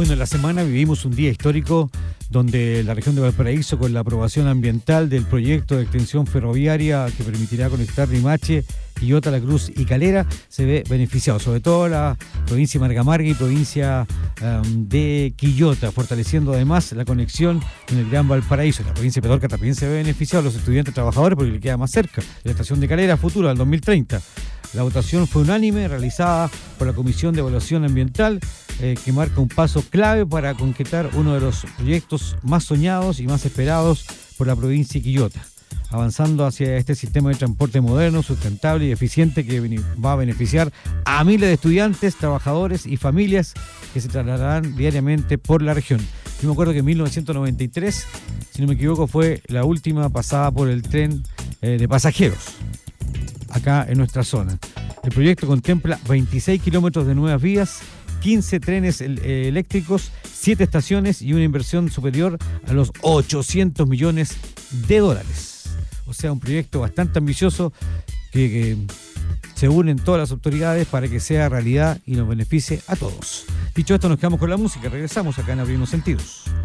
Bueno, en la semana vivimos un día histórico donde la región de Valparaíso, con la aprobación ambiental del proyecto de extensión ferroviaria que permitirá conectar Limache, Quillota, La Cruz y Calera, se ve beneficiado, sobre todo la provincia de Margamarga y provincia de Quillota, fortaleciendo además la conexión en el Gran Valparaíso. La provincia de Petorca también se ve beneficiado, los estudiantes trabajadores, porque le queda más cerca, la estación de Calera futura del 2030. La votación fue unánime, realizada por la Comisión de Evaluación Ambiental, que marca un paso clave para concretar uno de los proyectos más soñados y más esperados por la provincia de Quillota, avanzando hacia este sistema de transporte moderno, sustentable y eficiente que va a beneficiar a miles de estudiantes, trabajadores y familias que se trasladarán diariamente por la región. Yo me acuerdo que en 1993, si no me equivoco, fue la última pasada por el tren de pasajeros acá en nuestra zona. El proyecto contempla 26 kilómetros de nuevas vías, 15 trenes eléctricos, 7 estaciones y una inversión superior a los 800 millones de dólares. O sea, un proyecto bastante ambicioso que se unen todas las autoridades para que sea realidad y nos beneficie a todos. Dicho esto, nos quedamos con la música. Regresamos acá en Abrimos Sentidos.